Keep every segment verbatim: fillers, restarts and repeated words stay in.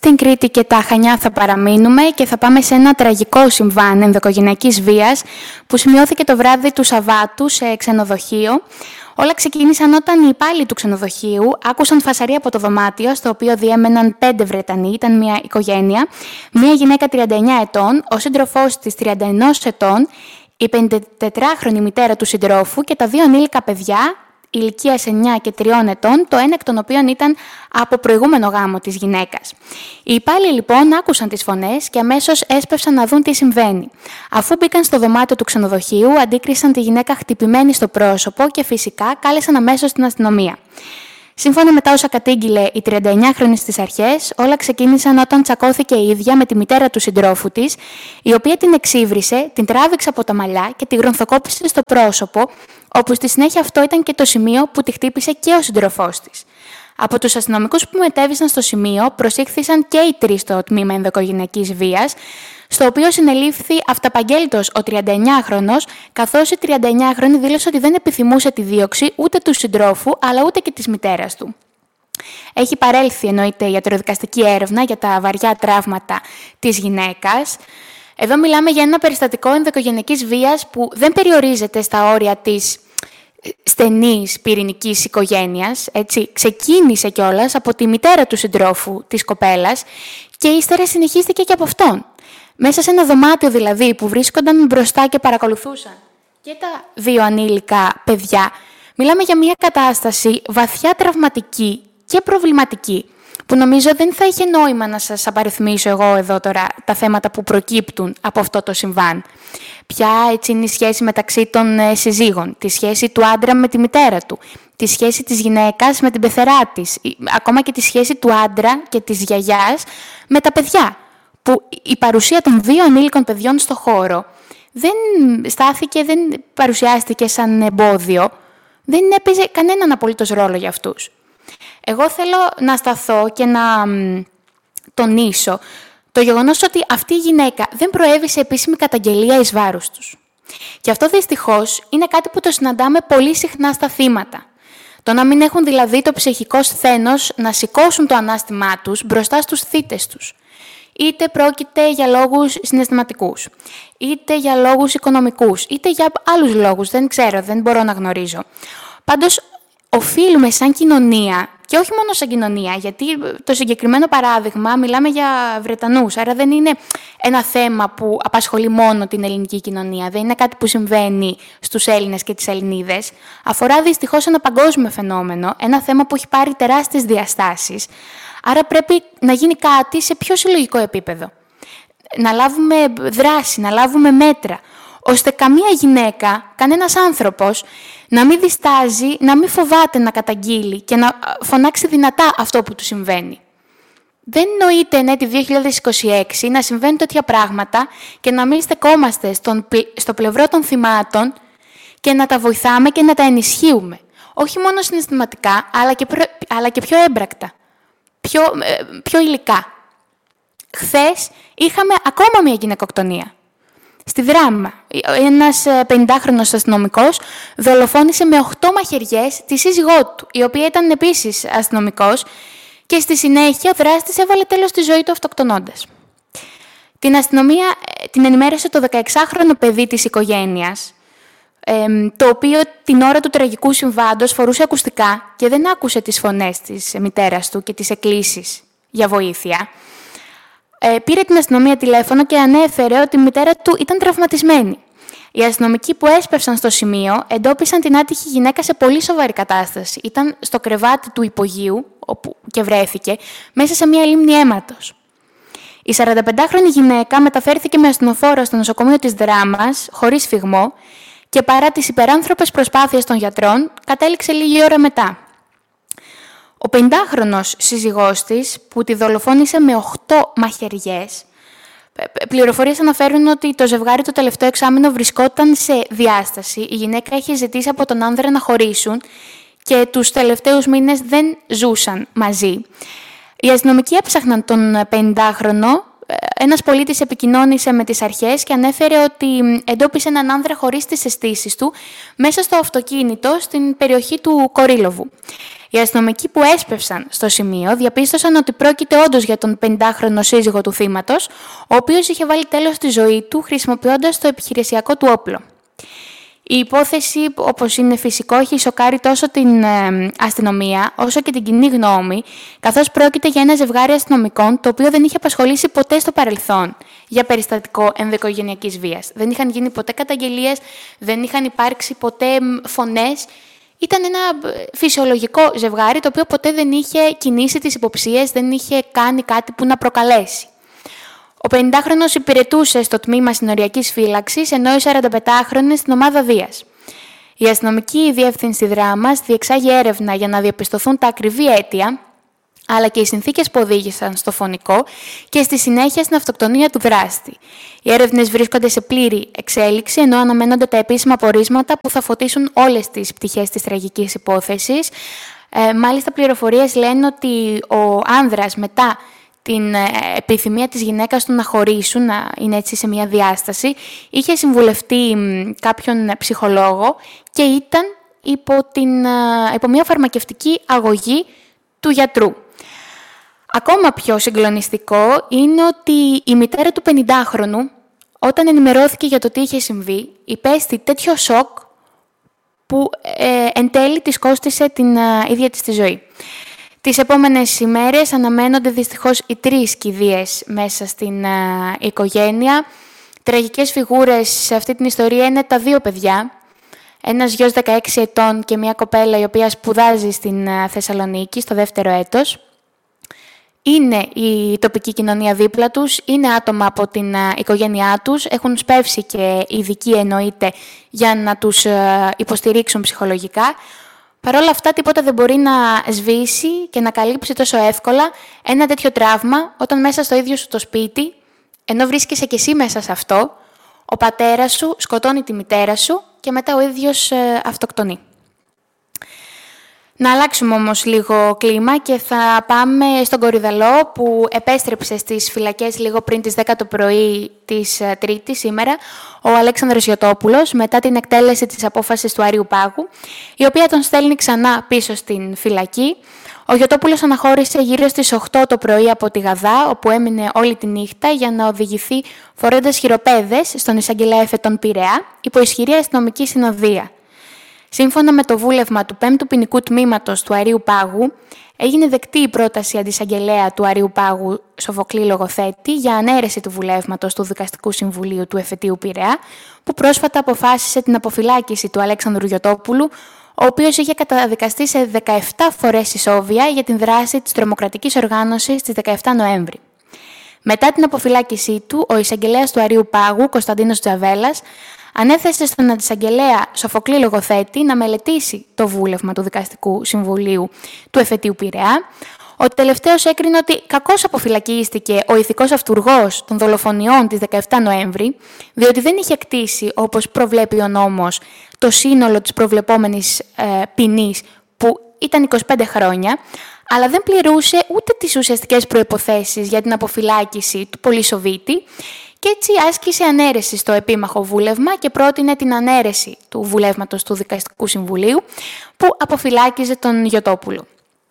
Στην Κρήτη και τα Χανιά θα παραμείνουμε και θα πάμε σε ένα τραγικό συμβάν ενδοοικογενειακής βίας που σημειώθηκε το βράδυ του Σαββάτου σε ξενοδοχείο. Όλα ξεκίνησαν όταν οι υπάλληλοι του ξενοδοχείου άκουσαν φασαρία από το δωμάτιο, στο οποίο διέμεναν πέντε Βρετανοί, ήταν μια οικογένεια, μια γυναίκα τριάντα εννιά ετών, ο σύντροφός της τριάντα ένα ετών, η πενηντατετράχρονη μητέρα του συντρόφου και τα δύο ανήλικα παιδιά ηλικίας εννιά και τριών ετών, το ένα εκ των οποίων ήταν από προηγούμενο γάμο της γυναίκας. Οι υπάλληλοι λοιπόν άκουσαν τις φωνές και αμέσως έσπευσαν να δουν τι συμβαίνει. Αφού μπήκαν στο δωμάτιο του ξενοδοχείου, αντίκρισαν τη γυναίκα χτυπημένη στο πρόσωπο και φυσικά κάλεσαν αμέσως την αστυνομία. Σύμφωνα με τα όσα κατήγγειλε η τριανταεννιάχρονη στις αρχές, όλα ξεκίνησαν όταν τσακώθηκε η ίδια με τη μητέρα του συντρόφου της, η οποία την εξύβρισε, την τράβηξε από τα μαλλιά και τη γρονθοκόπησε στο πρόσωπο, όπου στη συνέχεια αυτό ήταν και το σημείο που τη χτύπησε και ο σύντροφός της. Από τους αστυνομικούς που μετέβησαν στο σημείο, προσήχθησαν και οι τρεις στο τμήμα ενδοοικογενειακής βίας, στο οποίο συνελήφθη αυταπαγγέλτος ο τριανταεννιάχρονος, καθώς η τριανταεννιάχρονη δήλωσε ότι δεν επιθυμούσε τη δίωξη ούτε του συντρόφου, αλλά ούτε και της μητέρας του. Έχει παρέλθει, εννοείται, η ιατροδικαστική έρευνα για τα βαριά τραύματα της γυναίκας. Εδώ μιλάμε για ένα περιστατικό ενδοοικογενειακής βίας που δεν περιορίζεται στα όρια της στενής πυρηνικής οικογένειας, έτσι, ξεκίνησε κιόλας από τη μητέρα του συντρόφου της κοπέλας και ύστερα συνεχίστηκε και από αυτόν. Μέσα σε ένα δωμάτιο δηλαδή που βρίσκονταν μπροστά και παρακολουθούσαν και τα δύο ανήλικα παιδιά, μιλάμε για μια κατάσταση βαθιά τραυματική και προβληματική, που νομίζω δεν θα είχε νόημα να σας απαριθμίσω εγώ εδώ τώρα τα θέματα που προκύπτουν από αυτό το συμβάν. Ποια έτσι είναι η σχέση μεταξύ των ε, συζύγων, τη σχέση του άντρα με τη μητέρα του, τη σχέση της γυναίκας με την πεθερά της, ακόμα και τη σχέση του άντρα και της γιαγιάς με τα παιδιά, που η παρουσία των δύο ανήλικων παιδιών στο χώρο δεν στάθηκε, δεν παρουσιάστηκε σαν εμπόδιο, δεν έπαιζε κανέναν απολύτως ρόλο για αυτούς. Εγώ θέλω να σταθώ και να μ, τονίσω το γεγονός ότι αυτή η γυναίκα δεν προέβη σε επίσημη καταγγελία εις βάρους τους. Και αυτό δυστυχώς είναι κάτι που το συναντάμε πολύ συχνά στα θύματα. Το να μην έχουν δηλαδή το ψυχικό σθένος να σηκώσουν το ανάστημά τους μπροστά στους θύτες τους. Είτε πρόκειται για λόγους συναισθηματικούς, είτε για λόγους οικονομικούς, είτε για άλλους λόγους, δεν ξέρω, δεν μπορώ να γνωρίζω. Πάντως, οφείλουμε σαν κοινωνία, και όχι μόνο σαν κοινωνία, γιατί το συγκεκριμένο παράδειγμα μιλάμε για Βρετανούς, άρα δεν είναι ένα θέμα που απασχολεί μόνο την ελληνική κοινωνία, δεν είναι κάτι που συμβαίνει στους Έλληνες και τις Ελληνίδες. Αφορά δυστυχώς ένα παγκόσμιο φαινόμενο, ένα θέμα που έχει πάρει τεράστιες διαστάσεις, άρα πρέπει να γίνει κάτι σε πιο συλλογικό επίπεδο. Να λάβουμε δράση, να λάβουμε μέτρα, ώστε καμία γυναίκα, κανένας άνθρωπος, να μην διστάζει, να μην φοβάται να καταγγείλει και να φωνάξει δυνατά αυτό που του συμβαίνει. Δεν νοείται εν έτη δύο χιλιάδες είκοσι έξι να συμβαίνουν τέτοια πράγματα και να μην στεκόμαστε στον, στο πλευρό των θυμάτων και να τα βοηθάμε και να τα ενισχύουμε. Όχι μόνο συναισθηματικά, αλλά και, προ, αλλά και πιο έμπρακτα, πιο, πιο υλικά. Χθες είχαμε ακόμα μια γυναικοκτονία. Στη Δράμα, ένας πενηντάχρονος αστυνομικός δολοφόνησε με οκτώ μαχαιριές τη σύζυγό του, η οποία ήταν επίσης αστυνομικός, και στη συνέχεια ο δράστης έβαλε τέλος στη ζωή του αυτοκτονώντας. Την αστυνομία την ενημέρωσε το δεκαεξάχρονο παιδί της οικογένειας, το οποίο την ώρα του τραγικού συμβάντος φορούσε ακουστικά και δεν άκουσε τις φωνές της μητέρας του και τις εκκλήσεις για βοήθεια. Ε, πήρε την αστυνομία τηλέφωνο και ανέφερε ότι η μητέρα του ήταν τραυματισμένη. Οι αστυνομικοί που έσπευσαν στο σημείο εντόπισαν την άτυχη γυναίκα σε πολύ σοβαρή κατάσταση. Ήταν στο κρεβάτι του υπογείου, όπου και βρέθηκε, μέσα σε μια λίμνη αίματος. Η σαρανταπεντάχρονη γυναίκα μεταφέρθηκε με ασθενοφόρο στο νοσοκομείο της Δράμας, χωρίς φυγμό, και παρά τις υπεράνθρωπες προσπάθειες των γιατρών, κατέληξε λίγη ώρα μετά. Ο πενηντάχρονος σύζυγός της, που τη δολοφόνησε με οκτώ μαχαιριές, πληροφορίες αναφέρουν ότι το ζευγάρι το τελευταίο εξάμηνο βρισκόταν σε διάσταση. Η γυναίκα είχε ζητήσει από τον άνδρα να χωρίσουν και τους τελευταίους μήνες δεν ζούσαν μαζί. Οι αστυνομικοί έψαχναν τον πενηντάχρονο ένας πολίτης επικοινώνησε με τις αρχές και ανέφερε ότι εντόπισε έναν άνδρα χωρίς τις αισθήσεις του μέσα στο αυτοκίνητο στην περιοχή του Κορίλοβου. Οι αστυνομικοί που έσπευσαν στο σημείο διαπίστωσαν ότι πρόκειται όντως για τον πενηντάχρονο σύζυγο του θύματος, ο οποίος είχε βάλει τέλος στη ζωή του χρησιμοποιώντας το επιχειρησιακό του όπλο. Η υπόθεση, όπως είναι φυσικό, έχει σοκάρει τόσο την ε, αστυνομία όσο και την κοινή γνώμη, καθώς πρόκειται για ένα ζευγάρι αστυνομικών το οποίο δεν είχε απασχολήσει ποτέ στο παρελθόν για περιστατικό ενδοοικογενειακής βίας. Δεν είχαν γίνει ποτέ καταγγελίες, δεν είχαν υπάρξει ποτέ φωνές. Ήταν ένα φυσιολογικό ζευγάρι το οποίο ποτέ δεν είχε κινήσει τις υποψίες, δεν είχε κάνει κάτι που να προκαλέσει. Ο πενηντάχρονος υπηρετούσε στο τμήμα συνοριακής φύλαξης, ενώ η σαρανταπεντάχρονη στην ομάδα βίας. Η αστυνομική διεύθυνση δράμας διεξάγει έρευνα για να διαπιστωθούν τα ακριβή αίτια, αλλά και οι συνθήκες που οδήγησαν στο φονικό και στη συνέχεια στην αυτοκτονία του δράστη. Οι έρευνες βρίσκονται σε πλήρη εξέλιξη, ενώ αναμένονται τα επίσημα πορίσματα που θα φωτίσουν όλες τις πτυχές της τραγικής υπόθεσης. Ε, μάλιστα, πληροφορίες λένε ότι ο άνδρας μετά την επιθυμία της γυναίκας του να χωρίσουν, να είναι έτσι σε μια διάσταση, είχε συμβουλευτεί κάποιον ψυχολόγο και ήταν υπό, την, υπό μια φαρμακευτική αγωγή του γιατρού. Ακόμα πιο συγκλονιστικό είναι ότι η μητέρα του πενηντάχρονου, όταν ενημερώθηκε για το τι είχε συμβεί, υπέστη τέτοιο σοκ που ε, εν τέλει της κόστισε την ε, ίδια της τη ζωή. Τις επόμενες ημέρες αναμένονται δυστυχώς οι τρεις κηδείες μέσα στην α, οικογένεια. Τραγικές φιγούρες σε αυτή την ιστορία είναι τα δύο παιδιά. Ένας γιος δεκαέξι ετών και μια κοπέλα η οποία σπουδάζει στην α, Θεσσαλονίκη στο δεύτερο έτος. Είναι η τοπική κοινωνία δίπλα τους, είναι άτομα από την α, οικογένειά τους, έχουν σπεύσει και ειδικοί εννοείται για να τους α, υποστηρίξουν ψυχολογικά. Παρ' όλα αυτά, τίποτα δεν μπορεί να σβήσει και να καλύψει τόσο εύκολα ένα τέτοιο τραύμα όταν μέσα στο ίδιο σου το σπίτι, ενώ βρίσκεσαι κι εσύ μέσα σε αυτό, ο πατέρας σου σκοτώνει τη μητέρα σου και μετά ο ίδιος ε, αυτοκτονεί. Να αλλάξουμε όμως λίγο κλίμα και θα πάμε στον Κορυδαλό που επέστρεψε στις φυλακές λίγο πριν τις δέκα το πρωί της Τρίτης σήμερα ο Αλέξανδρος Γιωτόπουλος μετά την εκτέλεση της απόφασης του Άριου Πάγου, η οποία τον στέλνει ξανά πίσω στην φυλακή. Ο Γιωτόπουλος αναχώρησε γύρω στις οκτώ το πρωί από τη Γαδά, όπου έμεινε όλη τη νύχτα για να οδηγηθεί φορώντας χειροπέδες στον εισαγγελέα εφετών Πειραιά υπό ισχυρή αστυνομική συνοδεία. Σύμφωνα με το βούλευμα του πέμπτου ποινικού τμήματος του Αρείου Πάγου, έγινε δεκτή η πρόταση αντισαγγελέα του Αρείου Πάγου Σοφοκλή Λογοθέτη για ανέρεση του βουλεύματος του Δικαστικού Συμβουλίου του Εφετείου Πειραιά, που πρόσφατα αποφάσισε την αποφυλάκηση του Αλέξανδρου Γιωτόπουλου, ο οποίος είχε καταδικαστεί σε δεκαεπτά φορές ισόβια για την δράση της τρομοκρατικής οργάνωσης της δεκαεπτά Νοέμβρη. Μετά την αποφυλάκησή του, ο εισαγγελέας του Αρείου Πάγου, Κωνσταντίνος Τζαβέλας, ανέθεσε στον αντισαγγελέα Σοφοκλή Λογοθέτη να μελετήσει το βούλευμα του Δικαστικού Συμβουλίου του Εφετείου Πειραιά. Ο τελευταίος έκρινε ότι κακώς αποφυλακίστηκε ο ηθικός αυτουργός των δολοφονιών της δεκαεπτά Νοέμβρη, διότι δεν είχε κτήσει, όπως προβλέπει ο νόμος, το σύνολο της προβλεπόμενης ε, ποινής, που ήταν είκοσι πέντε χρόνια, αλλά δεν πληρούσε ούτε τις ουσιαστικές προϋποθέσεις για την αποφυλάκηση του πολυσοβίτη, και έτσι άσκησε ανέρεση στο επίμαχο βούλευμα και πρότεινε την ανέρεση του βουλεύματος του Δικαστικού Συμβουλίου που αποφυλάκιζε τον Γιωτόπουλο.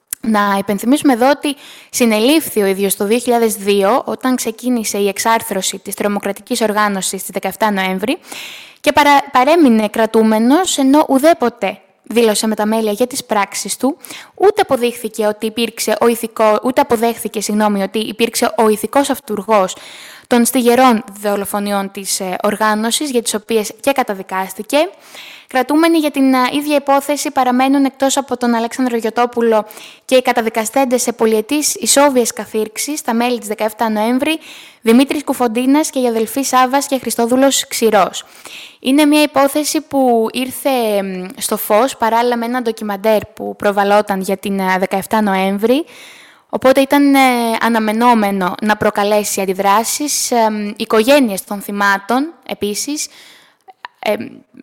Να υπενθυμίσουμε εδώ ότι συνελήφθη ο ίδιος το δύο χιλιάδες δύο όταν ξεκίνησε η εξάρθρωση της τρομοκρατικής οργάνωσης της δεκαεπτά Νοέμβρη και παρα, παρέμεινε κρατούμενος ενώ ουδέποτε δήλωσε μεταμέλεια για τις πράξεις του, ούτε αποδείχθηκε ότι υπήρξε ο ηθικό, ούτε αποδέχθηκε συγγνώμη, ότι υπήρξε ο ηθικός αυτουργός των στιγερών δολοφονιών της οργάνωσης, για τις οποίες και καταδικάστηκε. Κρατούμενοι για την ίδια υπόθεση παραμένουν εκτός από τον Αλέξανδρο Γιωτόπουλο και οι καταδικαστέντες σε πολυετής ισόβιες καθήρξεις, τα μέλη της δεκαεπτά Νοέμβρη, Δημήτρης Κουφοντίνας και η αδελφή Σάββας και Χριστόδουλος Ξηρός. Είναι μια υπόθεση που ήρθε στο φως παράλληλα με ένα ντοκιμαντέρ που προβαλόταν για την δεκαεπτά Νοέμβρη, οπότε ήταν ε, αναμενόμενο να προκαλέσει αντιδράσεις. Ε, οι οικογένειες των θυμάτων, επίσης, ε, ε,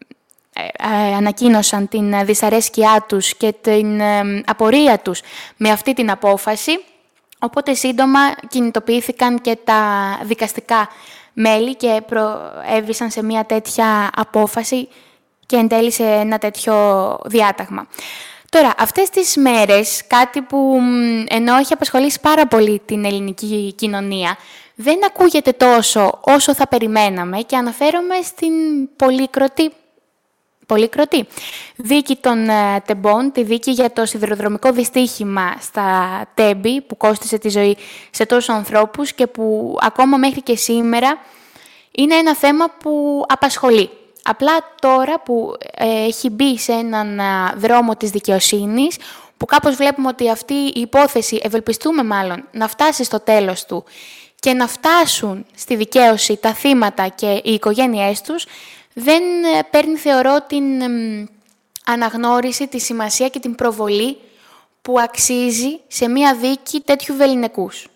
ε, ανακοίνωσαν την δυσαρέσκειά τους και την ε, απορία τους με αυτή την απόφαση, Οπότε σύντομα κινητοποιήθηκαν και τα δικαστικά μέλη και προέβησαν σε μια τέτοια απόφαση και εν τέλει σε ένα τέτοιο διάταγμα. Τώρα, αυτές τις μέρες, κάτι που ενώ έχει απασχολήσει πάρα πολύ την ελληνική κοινωνία, δεν ακούγεται τόσο όσο θα περιμέναμε και αναφέρομαι στην πολύκροτη, πολύκροτη δίκη των uh, Τεμπών, τη δίκη για το σιδηροδρομικό δυστύχημα στα Τέμπη που κόστισε τη ζωή σε τόσους ανθρώπους και που ακόμα μέχρι και σήμερα είναι ένα θέμα που απασχολεί. Απλά τώρα που ε, έχει μπει σε έναν α, δρόμο της δικαιοσύνης, που κάπως βλέπουμε ότι αυτή η υπόθεση, ευελπιστούμε μάλλον, να φτάσει στο τέλος του και να φτάσουν στη δικαίωση τα θύματα και οι οικογένειές τους, δεν ε, παίρνει, θεωρώ, την ε, αναγνώριση, τη σημασία και την προβολή που αξίζει σε μία δίκη τέτοιου βεληνικούς.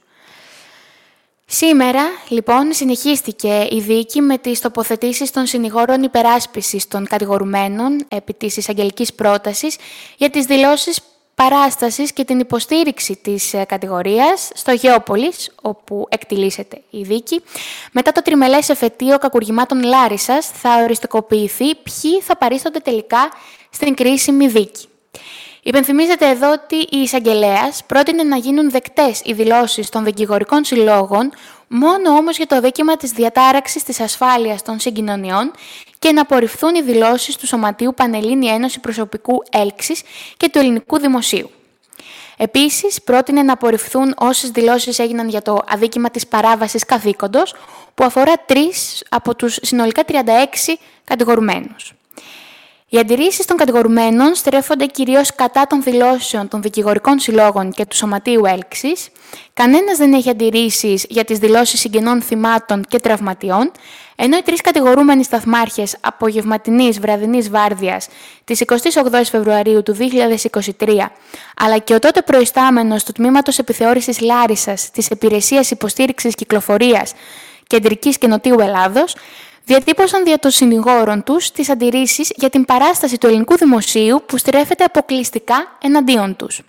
Σήμερα, λοιπόν, συνεχίστηκε η δίκη με τις τοποθετήσεις των συνηγόρων υπεράσπισης των κατηγορουμένων επί της εισαγγελικής πρότασης για τις δηλώσεις παράστασης και την υποστήριξη της κατηγορίας στο Γεώπολης, όπου εκτιλήσεται η δίκη. Μετά το τριμελές εφετείο κακουργημάτων Λάρισσας θα οριστικοποιηθεί ποιοι θα παρίστονται τελικά στην κρίσιμη δίκη. Υπενθυμίζεται εδώ ότι η εισαγγελέας πρότεινε να γίνουν δεκτές οι δηλώσεις των δικηγορικών συλλόγων, μόνο όμως για το δίκημα της διατάραξης της ασφάλειας των συγκοινωνιών και να απορριφθούν οι δηλώσεις του Σωματείου Πανελλήνη Ένωση Προσωπικού Έλξης και του Ελληνικού Δημοσίου. Επίσης, πρότεινε να απορριφθούν όσες δηλώσεις έγιναν για το αδίκημα της παράβασης καθήκοντος, που αφορά τρεις από τους συνολικά τριάντα έξι κατηγορουμένους. Οι αντιρρήσεις των κατηγορουμένων στρέφονται κυρίως κατά των δηλώσεων των δικηγορικών συλλόγων και του Σωματείου Έλξης. Κανένας δεν έχει αντιρρήσεις για τις δηλώσεις συγγενών θυμάτων και τραυματιών, ενώ οι τρεις κατηγορούμενοι σταθμάρχες απογευματινής βραδινής βάρδιας της εικοστής όγδοης Φεβρουαρίου του δύο χιλιάδες είκοσι τρία, αλλά και ο τότε προϊστάμενος του Τμήματος Επιθεώρησης Λάρισσας της Υπηρεσίας Υποστήριξης Κυκλοφορίας Κεντρικής και Νοτιού Ελλάδος, διατύπωσαν δια των συνηγόρων τους τις αντιρρήσεις για την παράσταση του ελληνικού δημοσίου που στρέφεται αποκλειστικά εναντίον τους.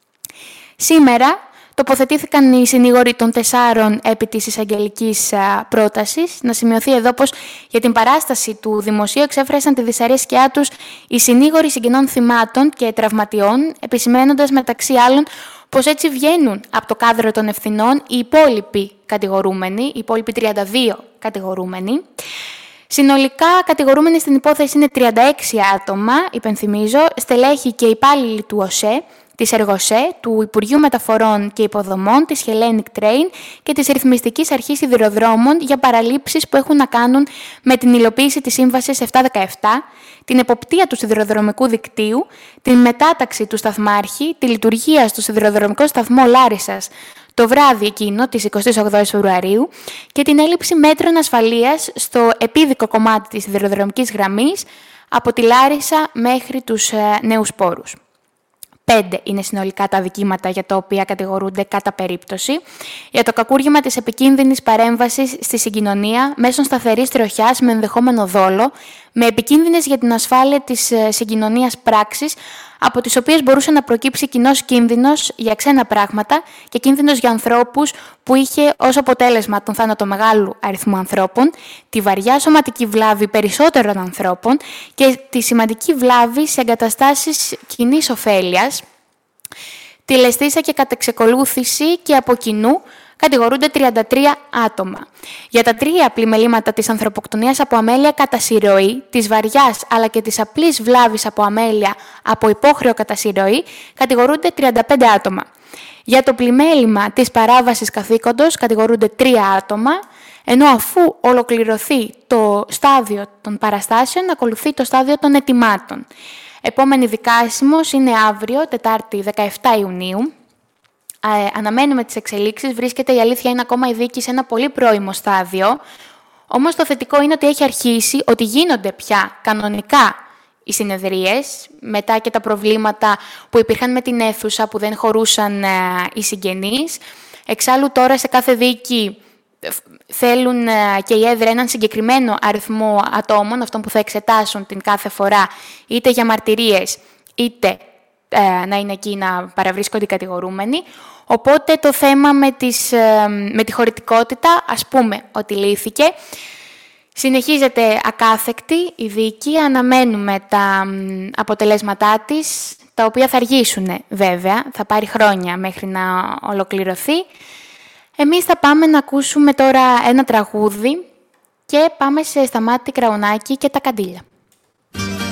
Σήμερα τοποθετήθηκαν οι συνήγοροι των τεσσάρων επί της εισαγγελικής πρότασης. Να σημειωθεί εδώ πως για την παράσταση του δημοσίου εξέφρασαν τη δυσαρέσκειά τους οι συνήγοροι συγγενών θυμάτων και τραυματιών, επισημαίνοντας μεταξύ άλλων πως έτσι βγαίνουν από το κάδρο των ευθυνών οι υπόλοιποι κατηγορούμενοι, οι υπόλοιποι τριάντα δύο κατηγορούμενοι. Συνολικά κατηγορούμενοι στην υπόθεση είναι τριάντα έξι άτομα, υπενθυμίζω, στελέχη και υπάλληλοι του ΟΣΕ, της Εργοσέ, του Υπουργείου Μεταφορών και Υποδομών, της Hellenic Train και της Ρυθμιστικής Αρχής Σιδηροδρόμων για παραλήψεις που έχουν να κάνουν με την υλοποίηση της Σύμβασης επτακόσια δεκαεπτά, την εποπτεία του σιδηροδρομικού δικτύου, την μετάταξη του σταθμάρχη, τη λειτουργία στο σιδηροδρομικό σταθμό Λάρισσας το βράδυ εκείνο της εικοστής όγδοης Φεβρουαρίου και την έλλειψη μέτρων ασφαλείας στο επίδικο κομμάτι της σιδηροδρομικής γραμμής από τη Λάρισα μέχρι τους ε, νέους πόρους. Πέντε είναι συνολικά τα αδικήματα για τα οποία κατηγορούνται κατά περίπτωση. Για το κακούργημα της επικίνδυνης παρέμβασης στη συγκοινωνία μέσω σταθερής τροχιάς με ενδεχόμενο δόλο, με επικίνδυνες για την ασφάλεια της συγκοινωνίας πράξεις, από τις οποίες μπορούσε να προκύψει κοινός κίνδυνος για ξένα πράγματα και κίνδυνος για ανθρώπους που είχε ως αποτέλεσμα τον θάνατο μεγάλου αριθμού ανθρώπων, τη βαριά σωματική βλάβη περισσότερων ανθρώπων και τη σημαντική βλάβη σε εγκαταστάσεις κοινής ωφέλειας, τη λεστήσα και κατεξεκολούθηση και από κοινού κατηγορούνται τριάντα τρία άτομα. Για τα τρία πλημελήματα της ανθρωποκτονίας από αμέλεια κατά συρροή, της βαριάς αλλά και της απλής βλάβης από αμέλεια από υπόχρεο κατά συρροή, κατηγορούνται τριάντα πέντε άτομα. Για το πλημέλημα της παράβασης καθήκοντος κατηγορούνται τρία άτομα, ενώ αφού ολοκληρωθεί το στάδιο των παραστάσεων, ακολουθεί το στάδιο των ετοιμάτων. Επόμενη δικάσιμος είναι αύριο, Τετάρτη δεκαεπτά Ιουνίου. Ε, αναμένουμε τις εξελίξεις, βρίσκεται η αλήθεια είναι ακόμα η δίκη σε ένα πολύ πρώιμο στάδιο, όμως το θετικό είναι ότι έχει αρχίσει, ότι γίνονται πια κανονικά οι συνεδρίες, μετά και τα προβλήματα που υπήρχαν με την αίθουσα που δεν χωρούσαν ε, οι συγγενείς. Εξάλλου τώρα σε κάθε δίκη θέλουν ε, και η έδρα έναν συγκεκριμένο αριθμό ατόμων, αυτών που θα εξετάσουν την κάθε φορά, είτε για μαρτυρίες, είτε ε, να είναι εκεί να παραβρίσκονται οι κατηγορούμενοι. Οπότε το θέμα με, τις, ε, με τη χωρητικότητα, ας πούμε ότι λύθηκε. Συνεχίζεται ακάθεκτη η δίκη, αναμένουμε τα αποτελέσματά της, τα οποία θα αργήσουν βέβαια, θα πάρει χρόνια μέχρι να ολοκληρωθεί. Εμείς θα πάμε να ακούσουμε τώρα ένα τραγούδι και πάμε σε Σταμάτη Κραουνάκη και τα Καντήλια.